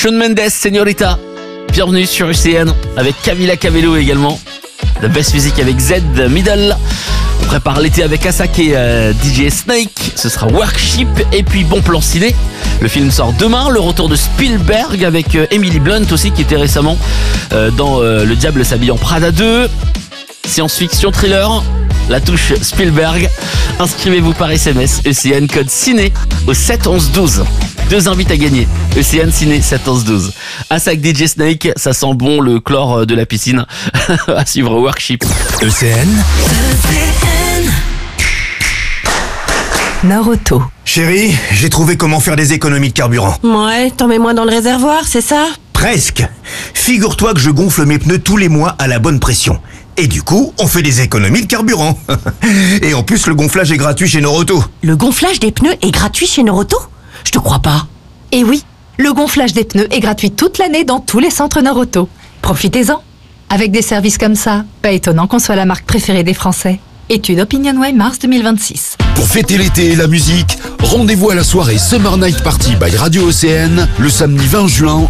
Shawn Mendes, Señorita. Bienvenue sur UCN avec Camila Cabello également. La best music avec Z Middle. On prépare l'été avec Asake et DJ Snake. Ce sera Worship et puis Bon Plan Ciné. Le film sort demain. Le retour de Spielberg avec Emily Blunt aussi qui était récemment dans Le Diable s'habille en Prada 2. Science-fiction thriller. La touche Spielberg. Inscrivez-vous par SMS ECN code ciné au 7 11 12. 2 invites à gagner. ECN ciné 7 11 12. Asake DJ Snake, ça sent bon le chlore de la piscine. À suivre Worship. ECN Naruto. Chérie, j'ai trouvé comment faire des économies de carburant. Ouais, t'en mets moins dans le réservoir, c'est ça? Presque. Figure-toi que je gonfle mes pneus tous les mois à la bonne pression. Et du coup, on fait des économies de carburant. Et en plus, le gonflage est gratuit chez Noroto. Le gonflage des pneus est gratuit chez Noroto? Je te crois pas. Et oui, le gonflage des pneus est gratuit toute l'année dans tous les centres Noroto. Profitez-en. Avec des services comme ça, pas étonnant qu'on soit la marque préférée des Français. Étude OpinionWay mars 2026. Pour fêter l'été et la musique, rendez-vous à la soirée Summer Night Party by Radio ECN le samedi 20 juin